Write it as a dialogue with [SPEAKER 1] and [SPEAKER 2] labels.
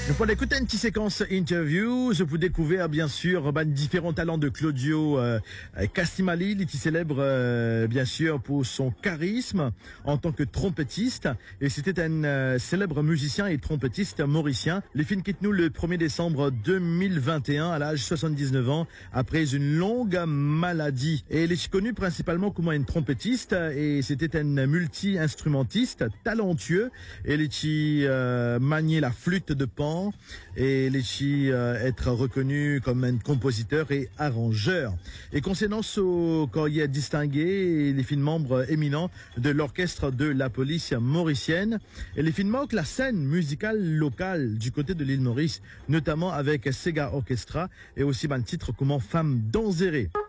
[SPEAKER 1] Pour écouter une petite séquence interview, je peux découvrir bien sûr différents talents de Claudio Castimali, qui célèbre bien sûr pour son charisme en tant que trompettiste. Et c'était un célèbre musicien et trompettiste mauricien. Le film quitte nous le 1er décembre 2021 à l'âge de 79 ans après une longue maladie. Et il est connu principalement comme un trompettiste et c'était un multi-instrumentiste talentueux. Il maniait la flûte de Pan et être reconnu comme un compositeur et arrangeur. Et concernant ce carrière distingué, les films membres éminents de l'orchestre de la police mauricienne, et les films marquent la scène musicale locale du côté de l'île Maurice, notamment avec Sega Orchestra et aussi un titre comme Femme d'Anzéré.